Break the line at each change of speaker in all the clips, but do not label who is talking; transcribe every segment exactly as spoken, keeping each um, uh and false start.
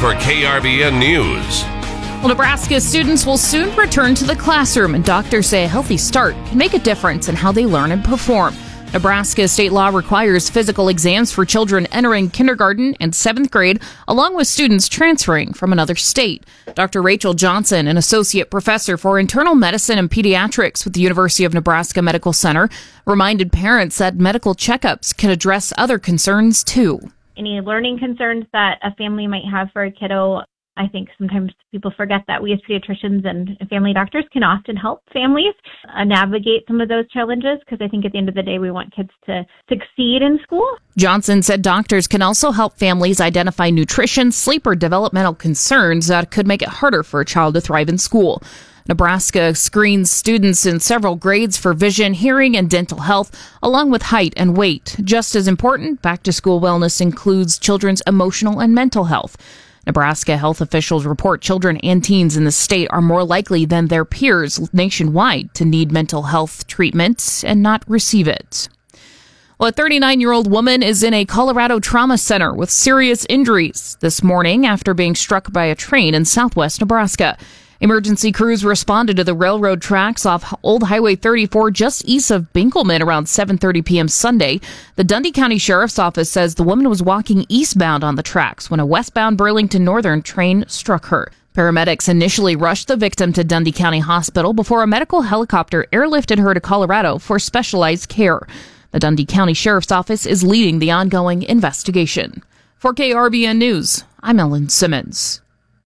for K R V N News.
Well, Nebraska students will soon return to the classroom, and doctors say a healthy start can make a difference in how they learn and perform. Nebraska state law requires physical exams for children entering kindergarten and seventh grade, along with students transferring from another state. Doctor Rachel Johnson, an associate professor for internal medicine and pediatrics with the University of Nebraska Medical Center, reminded parents that medical checkups can address other concerns, too.
Any learning concerns that a family might have for a kiddo, I think sometimes people forget that we as pediatricians and family doctors can often help families uh, navigate some of those challenges, because I think at the end of the day, we want kids to succeed in school.
Johnson said doctors can also help families identify nutrition, sleep, or developmental concerns that could make it harder for a child to thrive in school. Nebraska screens students in several grades for vision, hearing, and dental health, along with height and weight. Just as important, back-to-school wellness includes children's emotional and mental health. Nebraska health officials report children and teens in the state are more likely than their peers nationwide to need mental health treatment and not receive it. Well, a thirty-nine-year-old woman is in a Colorado trauma center with serious injuries this morning after being struck by a train in southwest Nebraska. Emergency crews responded to the railroad tracks off Old Highway thirty-four just east of Binkelman around seven thirty p.m. Sunday. The Dundee County Sheriff's Office says the woman was walking eastbound on the tracks when a westbound Burlington Northern train struck her. Paramedics initially rushed the victim to Dundee County Hospital before a medical helicopter airlifted her to Colorado for specialized care. The Dundee County Sheriff's Office is leading the ongoing investigation. For K R V N News, I'm Ellen Simmons.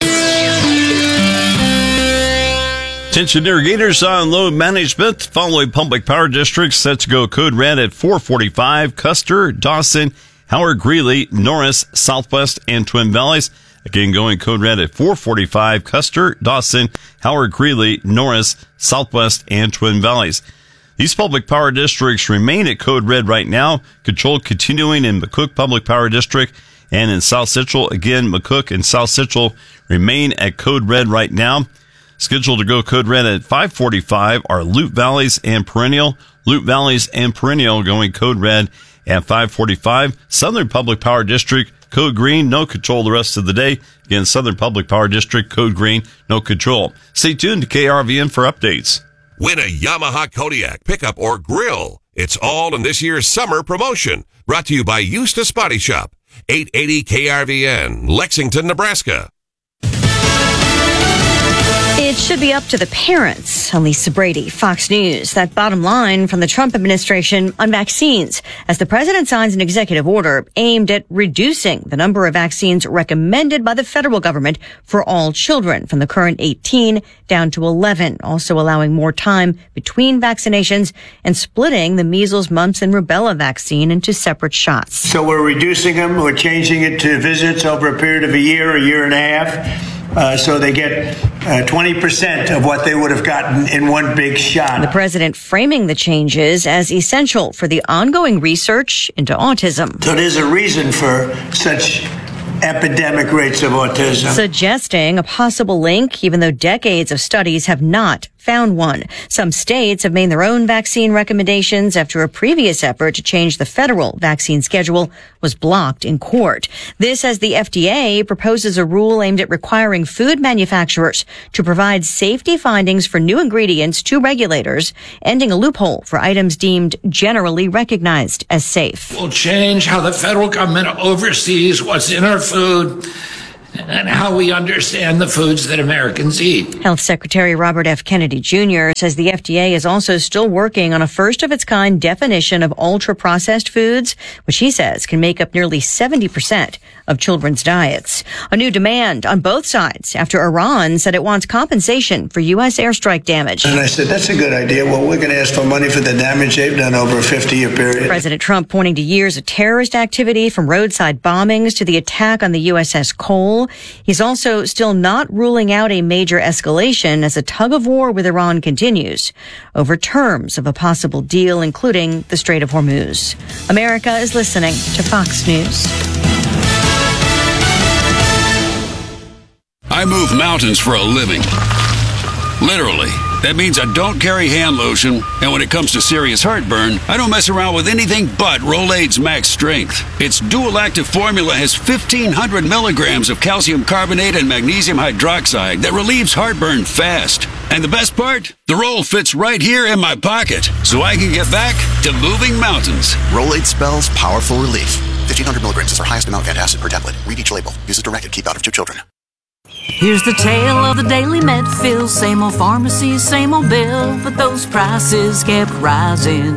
Attention irrigators on load management. Following public power districts set to go code red at four forty-five, Custer, Dawson, Howard, Greeley, Norris, Southwest, and Twin Valleys. Again, going code red at four forty-five, Custer, Dawson, Howard, Greeley, Norris, Southwest, and Twin Valleys. These public power districts remain at code red right now. Control continuing in McCook Public Power District and in South Central. Again, McCook and South Central remain at code red right now. Scheduled to go code red at five forty-five are Loup Valleys and Perennial. Loup Valleys and Perennial going code red at five forty-five. Southern Public Power District, code green, no control the rest of the day. Again, Southern Public Power District, code green, no control. Stay tuned to K R V N for updates.
Win a Yamaha Kodiak pickup or grill. It's all in this year's summer promotion. Brought to you by Eustis Body Shop. eight eighty K R V N, Lexington, Nebraska.
It should be up to the parents. Lisa Brady, Fox News. That bottom line from the Trump administration on vaccines as the president signs an executive order aimed at reducing the number of vaccines recommended by the federal government for all children from the current eighteen down to eleven, also allowing more time between vaccinations and splitting the measles, mumps, and rubella vaccine into separate shots.
So we're reducing them. We're changing it to visits over a period of a year, a year and a half. Uh, so they get uh, twenty percent of what they would have gotten in one big shot.
The president framing the changes as essential for the ongoing research into autism.
So there's a reason for such epidemic rates of autism.
Suggesting a possible link, even though decades of studies have not found one. Some states have made their own vaccine recommendations after a previous effort to change the federal vaccine schedule was blocked in court. This as the F D A proposes a rule aimed at requiring food manufacturers to provide safety findings for new ingredients to regulators, ending a loophole for items deemed generally recognized as safe.
We'll change how the federal government oversees what's in our food and how we understand the foods that Americans eat.
Health Secretary Robert F. Kennedy Junior says the F D A is also still working on a first-of-its-kind definition of ultra-processed foods, which he says can make up nearly seventy percent of children's diets. A new demand on both sides after Iran said it wants compensation for U S airstrike damage.
And I said, that's a good idea. Well, we're going to ask for money for the damage they've done over a fifty-year period.
President Trump pointing to years of terrorist activity from roadside bombings to the attack on the U S S Cole. He's also still not ruling out a major escalation as a tug-of-war with Iran continues over terms of a possible deal, including the Strait of Hormuz. America is listening to Fox News.
I move mountains for a living. Literally. That means I don't carry hand lotion, and when it comes to serious heartburn, I don't mess around with anything but Rolaids Max Strength. Its dual-active formula has fifteen hundred milligrams of calcium carbonate and magnesium hydroxide that relieves heartburn fast. And the best part? The roll fits right here in my pocket, so I can get back to moving mountains.
Rolaids spells powerful relief. fifteen hundred milligrams is our highest amount of antacid per tablet. Read each label. Use as directed. Keep out of your children.
Here's the tale of the daily Medfill. Same old pharmacy, same old bill, but those prices kept rising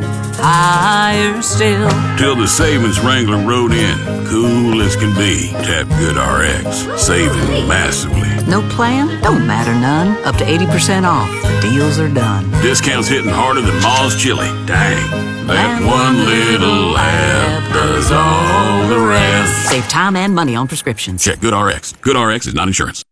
higher still.
Till the savings wrangler rode in, cool as can be. Tap Good R X, saving massively.
No plan? Don't matter none. Up to eighty percent off. The deals are done.
Discounts hitting harder than Ma's chili. Dang, that and one little app does all the rest.
Save time and money on prescriptions.
Check Good R X. Good R X is not insurance.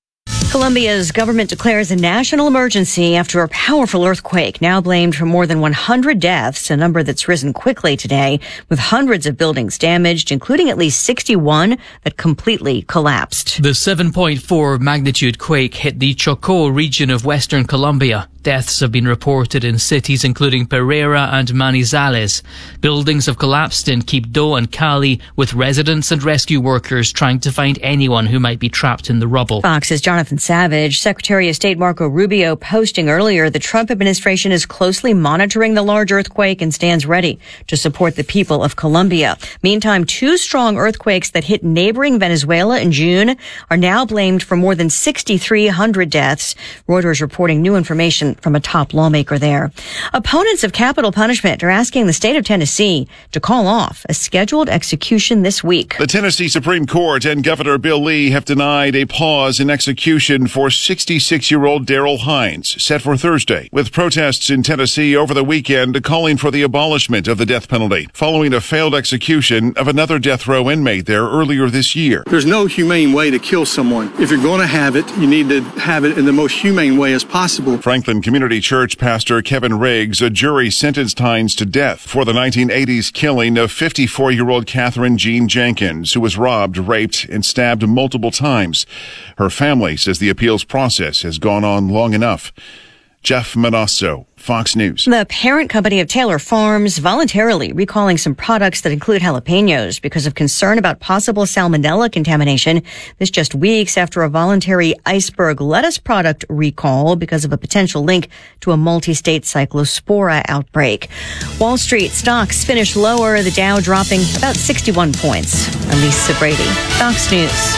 Colombia's government declares a national emergency after a powerful earthquake, now blamed for more than one hundred deaths, a number that's risen quickly today, with hundreds of buildings damaged, including at least sixty-one that completely collapsed.
The seven point four magnitude quake hit the Chocó region of western Colombia. Deaths have been reported in cities including Pereira and Manizales. Buildings have collapsed in Quibdó and Cali, with residents and rescue workers trying to find anyone who might be trapped in the rubble.
Fox's Jonathan Savage. Secretary of State Marco Rubio posting earlier the Trump administration is closely monitoring the large earthquake and stands ready to support the people of Colombia. Meantime, two strong earthquakes that hit neighboring Venezuela in June are now blamed for more than six thousand three hundred deaths. Reuters reporting new information from a top lawmaker there. Opponents of capital punishment are asking the state of Tennessee to call off a scheduled execution this week.
The Tennessee Supreme Court and Governor Bill Lee have denied a pause in execution for sixty-six-year-old Daryl Hines, set for Thursday, with protests in Tennessee over the weekend calling for the abolishment of the death penalty, following a failed execution of another death row inmate there earlier this year.
There's no humane way to kill someone. If you're going to have it, you need to have it in the most humane way as possible.
Franklin Community Church pastor Kevin Riggs, a jury sentenced Hines to death for the nineteen eighties killing of fifty-four-year-old Catherine Jean Jenkins, who was robbed, raped, and stabbed multiple times. Her family says the appeals process has gone on long enough. Jeff Manasso, Fox News.
The parent company of Taylor Farms voluntarily recalling some products that include jalapenos because of concern about possible salmonella contamination. This just weeks after a voluntary iceberg lettuce product recall because of a potential link to a multi-state cyclospora outbreak. Wall Street stocks finished lower, the Dow dropping about sixty-one points. Elisa Brady, Fox News.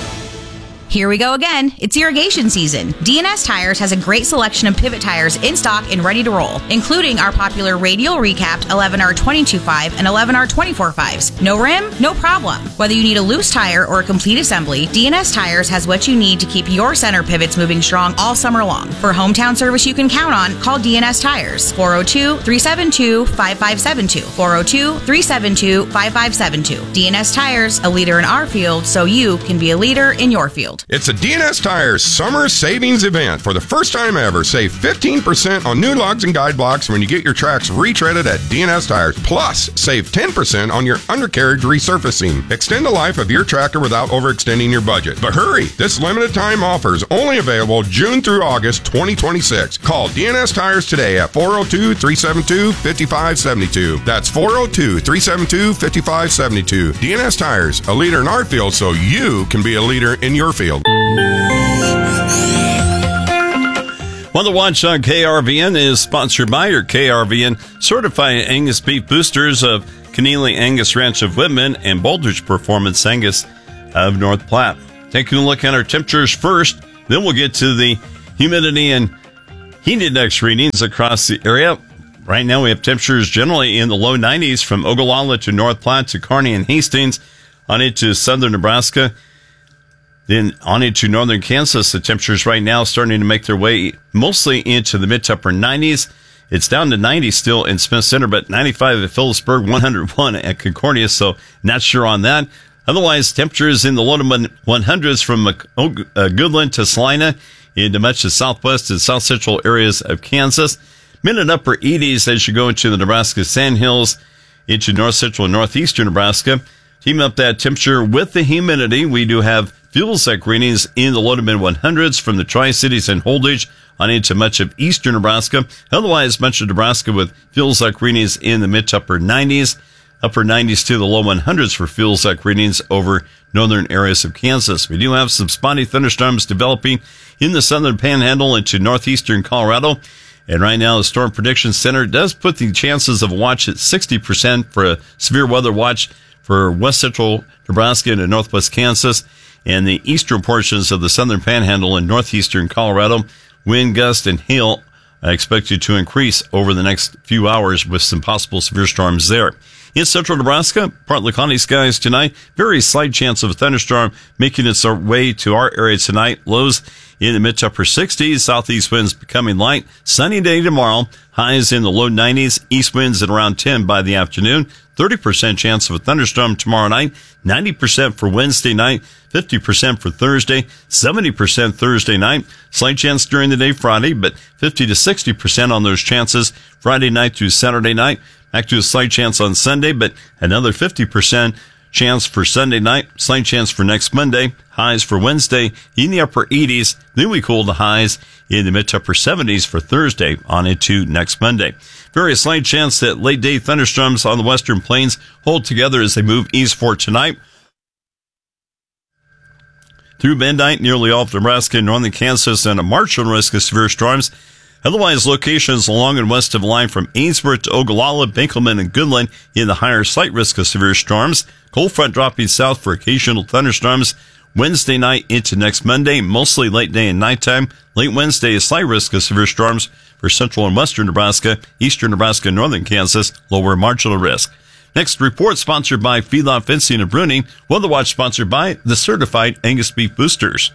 Here we go again. It's irrigation season. D N S Tires has a great selection of pivot tires in stock and ready to roll, including our popular radial recapped eleven R twenty-two point five and eleven R twenty-four point fives. No rim? No problem. Whether you need a loose tire or a complete assembly, D N S Tires has what you need to keep your center pivots moving strong all summer long. For hometown service you can count on, call D N S Tires. four oh two, three seven two, five five seven two. four oh two, three seven two, five five seven two. D N S Tires, a leader in our field, so you can be a leader in your field.
It's a D N S Tires summer savings event. For the first time ever, save fifteen percent on new lugs and guide blocks when you get your tracks retreaded at D N S Tires. Plus, save ten percent on your undercarriage resurfacing. Extend the life of your tractor without overextending your budget. But hurry, this limited time offer is only available June through August twenty twenty-six. Call D N S Tires today at four oh two, three seven two, five five seven two. That's four oh two, three seven two, five five seven two. D N S Tires, a leader in our field so you can be a leader in your field.
One to watch on K R V N is sponsored by your K R V N certified Angus beef boosters of Keneally Angus Ranch of Whitman and Bouldridge Performance Angus of North Platte. Taking a look at our temperatures first, then we'll get to the humidity and heat index readings across the area. Right now we have temperatures generally in the low nineties from Ogallala to North Platte to Kearney and Hastings, on into southern Nebraska. Then on into northern Kansas, the temperatures right now starting to make their way mostly into the mid to upper nineties. It's down to ninety still in Smith Center, but ninety-five at Phillipsburg, one hundred one at Concordia, so not sure on that. Otherwise, temperatures in the low to one hundreds from Goodland to Salina into much of the southwest and south central areas of Kansas. Mid and upper eighties as you go into the Nebraska Sandhills, into north central and northeastern Nebraska. Keeping up that temperature with the humidity, we do have fuel-sec readings in the low to mid one hundreds from the Tri-Cities and Holdridge on into much of eastern Nebraska. Otherwise, much of Nebraska with fuel-sec readings in the mid to upper nineties. Upper nineties to the low one hundreds for fuel-sec readings over northern areas of Kansas. We do have some spotty thunderstorms developing in the southern panhandle into northeastern Colorado. And right now, the Storm Prediction Center does put the chances of a watch at sixty percent for a severe weather watch for west central Nebraska and northwest Kansas and the eastern portions of the southern panhandle and northeastern Colorado. Wind, gust, and hail are expected to increase over the next few hours with some possible severe storms there. In central Nebraska, partly cloudy skies tonight. Very slight chance of a thunderstorm making its way to our area tonight. Lows in the mid to upper sixties. Southeast winds becoming light. Sunny day tomorrow. Highs in the low nineties. East winds at around ten by the afternoon. thirty percent chance of a thunderstorm tomorrow night. ninety percent for Wednesday night. fifty percent for Thursday. seventy percent Thursday night. Slight chance during the day Friday, but fifty to sixty percent on those chances Friday night through Saturday night. Back to a slight chance on Sunday, but another fifty percent chance for Sunday night. Slight chance for next Monday. Highs for Wednesday in the upper eighties. Then we cool the highs in the mid to upper seventies for Thursday on into next Monday. Very slight chance that late day thunderstorms on the western plains hold together as they move east for tonight. Through midnight, nearly all of Nebraska, northern Kansas, and a marginal risk of severe storms. Otherwise, locations along and west of the line from Ainsworth to Ogallala, Benkelman, and Goodland in the higher slight risk of severe storms. Cold front dropping south for occasional thunderstorms. Wednesday night into next Monday, mostly late day and nighttime. Late Wednesday, a slight risk of severe storms for central and western Nebraska, eastern Nebraska, and northern Kansas, lower marginal risk. Next report sponsored by Feedlot Fencing and Pruning. Weather Watch sponsored by the Certified Angus Beef Boosters.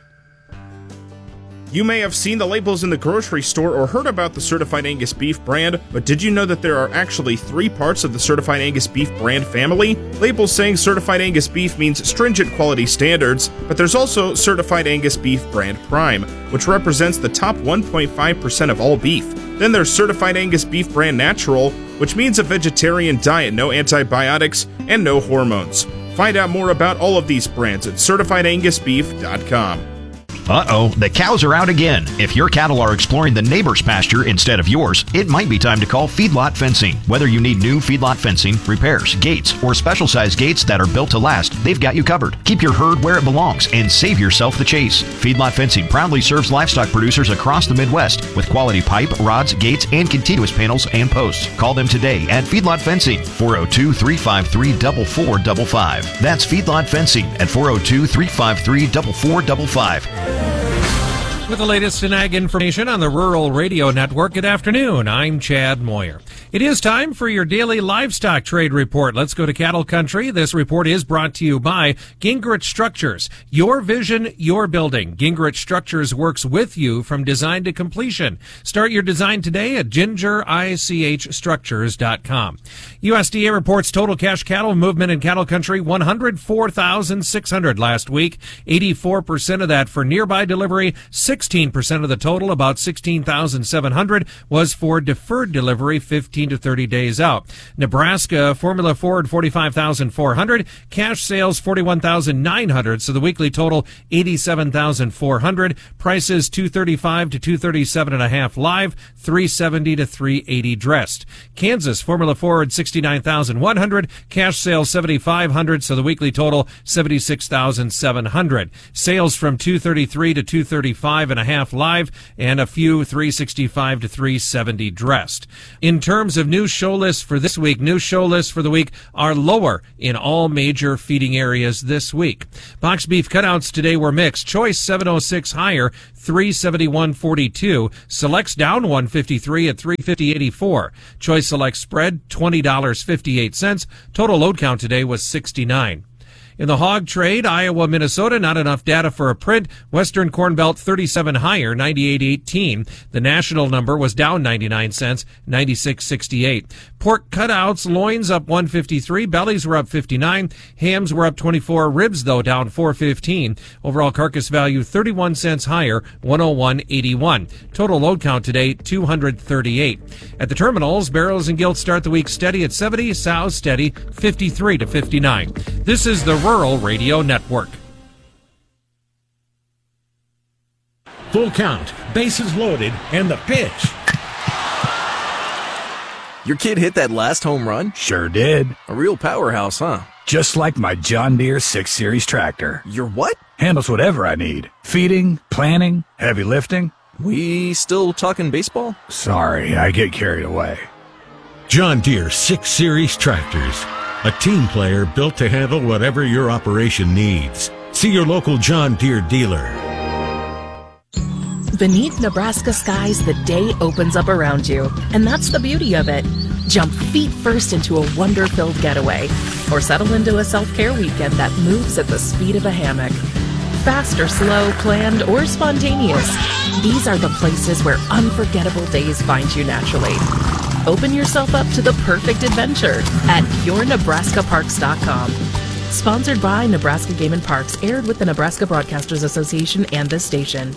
You may have seen the labels in the grocery store or heard about the Certified Angus Beef brand, but did you know that there are actually three parts of the Certified Angus Beef brand family? Labels saying Certified Angus Beef means stringent quality standards, but there's also Certified Angus Beef brand Prime, which represents the top one point five percent of all beef. Then there's Certified Angus Beef brand Natural, which means a vegetarian diet, no antibiotics, and no hormones. Find out more about all of these brands at certified angus beef dot com.
Uh-oh, the cows are out again. If your cattle are exploring the neighbor's pasture instead of yours, it might be time to call Feedlot Fencing. Whether you need new feedlot fencing, repairs, gates, or special-sized gates that are built to last, they've got you covered. Keep your herd where it belongs and save yourself the chase. Feedlot Fencing proudly serves livestock producers across the Midwest with quality pipe, rods, gates, and continuous panels and posts. Call them today at Feedlot Fencing, four oh two, three five three, four four five five. That's Feedlot Fencing at four oh two, three five three, four four five five.
With the latest in ag information on the Rural Radio Network, good afternoon. I'm Chad Moyer. It is time for your daily livestock trade report. Let's go to cattle country. This report is brought to you by Gingrich Structures. Your vision, your building. Gingrich Structures works with you from design to completion. Start your design today at ginger ich structures dot com. U S D A reports total cash cattle movement in cattle country one hundred four thousand six hundred last week. eighty-four percent of that for nearby delivery. sixteen percent of the total, about sixteen thousand seven hundred, was for deferred delivery fifteen to thirty days out. Nebraska, Formula Ford, forty-five thousand four hundred. Cash sales, forty-one thousand nine hundred. So the weekly total, eighty-seven thousand four hundred. Prices, two thirty-five to two thirty-seven and a half live, three seventy to three eighty dressed. Kansas, Formula Ford, sixty-nine thousand one hundred. Cash sales, seventy-five hundred. So the weekly total, seventy-six thousand seven hundred. Sales from two thirty-three to two thirty-five and a half live, and a few three sixty-five to three seventy dressed. In terms of new show lists for this week, new show lists for the week are lower in all major feeding areas this week. Box beef cutouts today were mixed. Choice seven oh six higher, three seventy-one forty-two. Selects down one fifty-three at three fifty eighty-four. Choice Select spread twenty dollars and fifty-eight cents. Total load count today was sixty-nine. In the hog trade, Iowa, Minnesota, not enough data for a print. Western Corn Belt thirty-seven higher, ninety-eight eighteen. The national number was down ninety-nine cents, ninety-six sixty-eight. Pork cutouts, loins up one fifty-three, bellies were up fifty-nine, hams were up twenty-four, ribs though down four fifteen. Overall carcass value thirty-one cents higher, one oh one eighty-one. Total load count today two hundred thirty-eight. At the terminals, barrels and gilts start the week steady at seventy, sows steady fifty-three to fifty-nine. This is the Rural Radio Network.
Full count, bases loaded, and the pitch.
Your kid hit that last home run?
Sure did.
A real powerhouse, huh?
Just like my John Deere six series tractor.
Your what?
Handles whatever I need. Feeding, planting, heavy lifting.
We still talking baseball?
Sorry, I get carried away.
John Deere six series tractors. A team player built to handle whatever your operation needs. See your local John Deere dealer.
Beneath Nebraska skies, the day opens up around you. And that's the beauty of it. Jump feet first into a wonder-filled getaway. Or settle into a self-care weekend that moves at the speed of a hammock. Fast or slow, planned or spontaneous, these are the places where unforgettable days find you naturally. Open yourself up to the perfect adventure at your nebraska parks dot com. Sponsored by Nebraska Game and Parks, aired with the Nebraska Broadcasters Association and this station.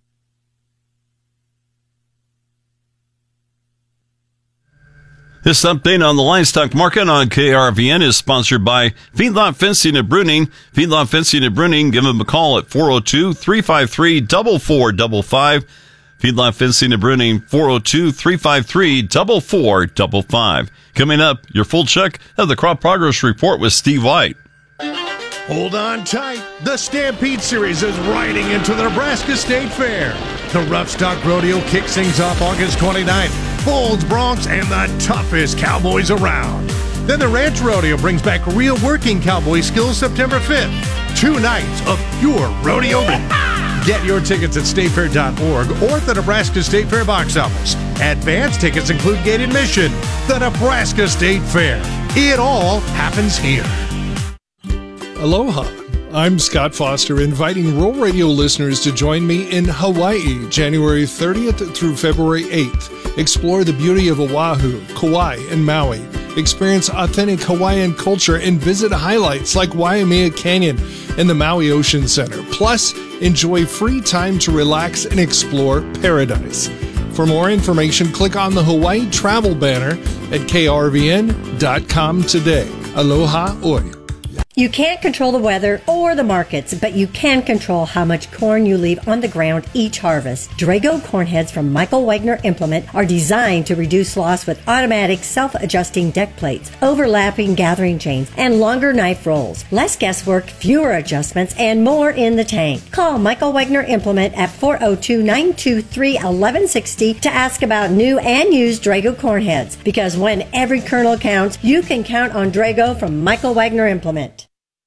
This update on the livestock market on K R V N is sponsored by Feedlot Fencing and Bruning. Feedlot Fencing and Bruning, give them a call at four oh two, three five three, four four five five. Feedlot Fencing and Bruning, four oh two, three five three, four four five five. Coming up, your full check of the Crop Progress Report with Steve White.
Hold on tight. The Stampede Series is riding into the Nebraska State Fair. The Rough Stock Rodeo kicks things off August twenty-ninth. Bulls, Broncs, and the toughest cowboys around. Then the Ranch Rodeo brings back real working cowboy skills September fifth. Two nights of pure rodeo. Get your tickets at state fair dot org or at the Nebraska State Fair box office. Advance tickets include gate admission. The Nebraska State Fair. It all happens here.
Aloha. I'm Scott Foster, inviting Rural Radio listeners to join me in Hawaii, January thirtieth through February eighth. Explore the beauty of Oahu, Kauai, and Maui. Experience authentic Hawaiian culture and visit highlights like Waimea Canyon and the Maui Ocean Center. Plus, enjoy free time to relax and explore paradise. For more information, click on the Hawaii travel banner at K R V N dot com today. Aloha oi.
You can't control the weather or the markets, but you can control how much corn you leave on the ground each harvest. Drago corn heads from Michael Wagner Implement are designed to reduce loss with automatic self-adjusting deck plates, overlapping gathering chains, and longer knife rolls. Less guesswork, fewer adjustments, and more in the tank. Call Michael Wagner Implement at four oh two, nine two three, one one six oh to ask about new and used Drago corn heads. Because when every kernel counts, you can count on Drago from Michael Wagner Implement.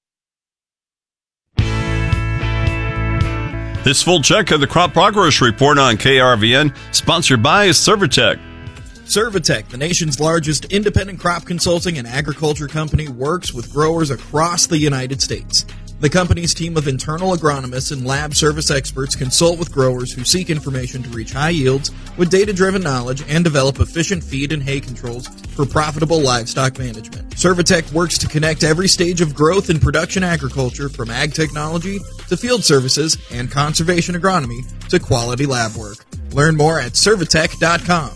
This full check of the Crop Progress Report on K R V N, sponsored by Servitech.
Servitech, the nation's largest independent crop consulting and agriculture company, works with growers across the United States. The company's team of internal agronomists and lab service experts consult with growers who seek information to reach high yields with data-driven knowledge and develop efficient feed and hay controls for profitable livestock management. Servitech works to connect every stage of growth in production agriculture, from ag technology to field services and conservation agronomy to quality lab work. Learn more at servitech dot com.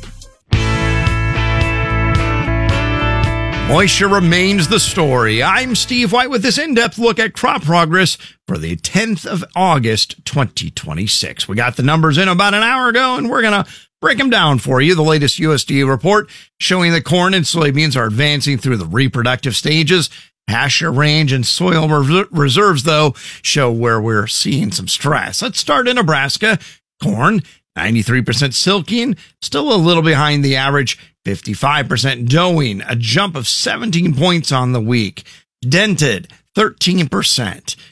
Moisture remains the story. I'm Steve White with this in-depth look at crop progress for the tenth of August, twenty twenty-six. We got the numbers in about an hour ago, and we're going to break them down for you. The latest U S D A report showing that corn and soybeans are advancing through the reproductive stages. Pasture range and soil re- reserves, though, show where we're seeing some stress. Let's start in Nebraska. Corn, ninety-three percent silking, still a little behind the average. fifty-five percent doughing, a jump of seventeen points on the week. Dented, thirteen percent.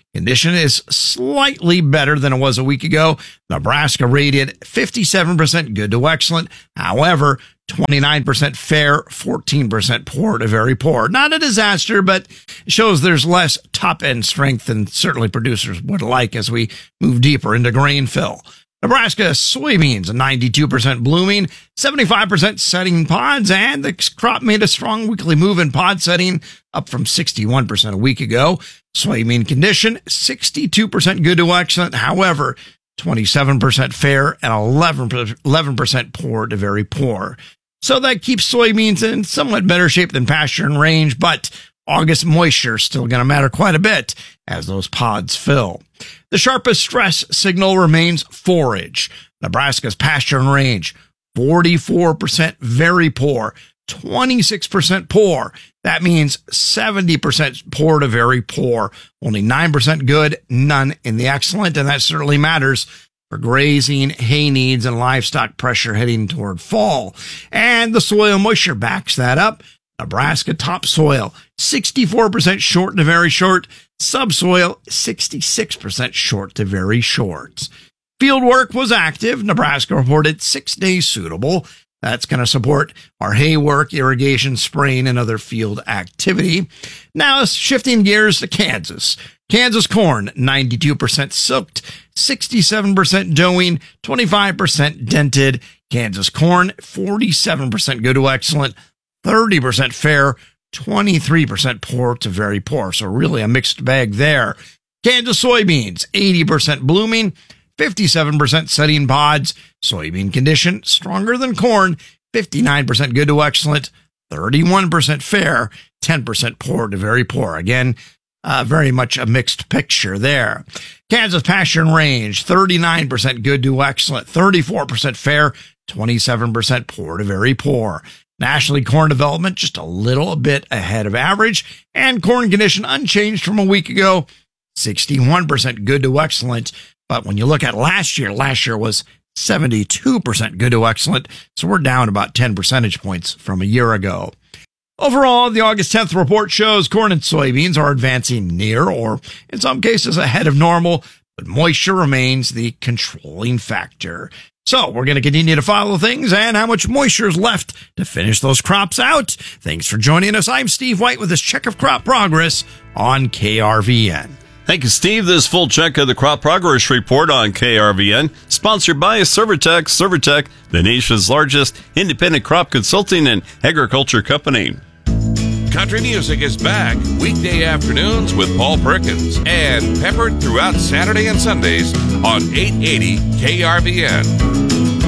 Condition is slightly better than it was a week ago. Nebraska rated fifty-seven percent good to excellent. However, twenty-nine percent fair, fourteen percent poor to very poor. Not a disaster, but shows there's less top-end strength than certainly producers would like as we move deeper into grain fill. Nebraska soybeans, ninety-two percent blooming, seventy-five percent setting pods, and the crop made a strong weekly move in pod setting, up from sixty-one percent a week ago. Soybean condition, sixty-two percent good to excellent. However, twenty-seven percent fair and eleven percent poor to very poor. So that keeps soybeans in somewhat better shape than pasture and range, but August moisture is still going to matter quite a bit as those pods fill. The sharpest stress signal remains forage. Nebraska's pasture and range, forty-four percent very poor, twenty-six percent poor. That means seventy percent poor to very poor. Only nine percent good, none in the excellent, and that certainly matters for grazing, hay needs, and livestock pressure heading toward fall. And the soil moisture backs that up. Nebraska topsoil, sixty-four percent short to very short. Subsoil, sixty-six percent short to very short. Field work was active. Nebraska reported six days suitable. That's going to support our hay work, irrigation, spraying, and other field activity. Now, shifting gears to Kansas. Kansas corn, ninety-two percent soaked, sixty-seven percent doughing, twenty-five percent dented. Kansas corn, forty-seven percent good to excellent, thirty percent fair, twenty-three percent poor to very poor. So really a mixed bag there. Kansas soybeans, eighty percent blooming, fifty-seven percent setting pods. Soybean condition, stronger than corn, fifty-nine percent good to excellent, thirty-one percent fair, ten percent poor to very poor. Again, uh, very much a mixed picture there. Kansas pasture and range, thirty-nine percent good to excellent, thirty-four percent fair, twenty-seven percent poor to very poor. Nationally, corn development just a little bit ahead of average, and corn condition unchanged from a week ago, sixty-one percent good to excellent. But when you look at last year, last year was seventy-two percent good to excellent, so we're down about ten percentage points from a year ago. Overall, the August tenth report shows corn and soybeans are advancing near or, in some cases, ahead of normal, but moisture remains the controlling factor. So we're going to continue to follow things and how much moisture is left to finish those crops out. Thanks for joining us. I'm Steve White with this check of crop progress on K R V N.
Thank you, Steve. This full check of the Crop Progress Report on K R V N, sponsored by Servotech. Servotech, the nation's largest independent crop consulting and agriculture company.
Country music is back weekday afternoons with Paul Perkins and peppered throughout Saturday and Sundays on eight eighty K R V N.